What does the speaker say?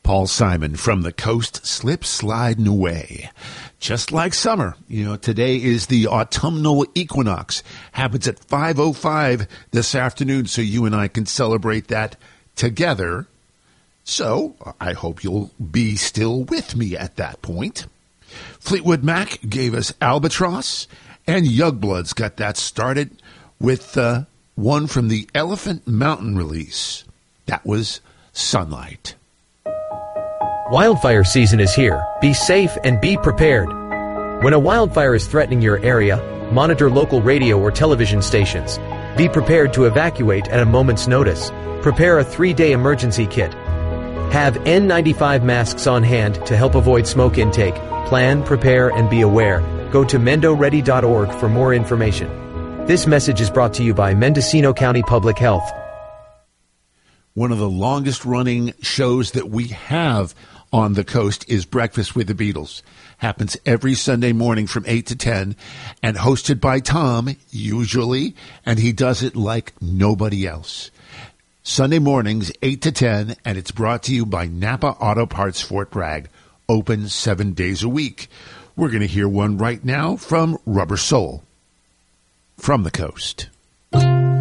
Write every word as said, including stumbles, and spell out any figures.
Paul Simon from the coast, slip sliding away. Just like summer, you know, today is the autumnal equinox. Happens at five oh five this afternoon, so you and I can celebrate that together. So I hope you'll be still with me at that point. Fleetwood Mac gave us Albatross, and Youngbloods got that started with uh, one from the Elephant Mountain release. That was Sunlight. Wildfire season is here. Be safe and be prepared. When a wildfire is threatening your area, monitor local radio or television stations. Be prepared to evacuate at a moment's notice. Prepare a three-day emergency kit. Have N ninety-five masks on hand to help avoid smoke intake. Plan, prepare, and be aware. Go to mendo ready dot org for more information. This message is brought to you by Mendocino County Public Health. One of the longest-running shows that we have on the coast is Breakfast with the Beatles. Happens every Sunday morning from eight to ten and hosted by Tom, usually, and he does it like nobody else. Sunday mornings, eight to ten, and it's brought to you by Napa Auto Parts Fort Bragg, open seven days a week. We're going to hear one right now from Rubber Soul from the coast.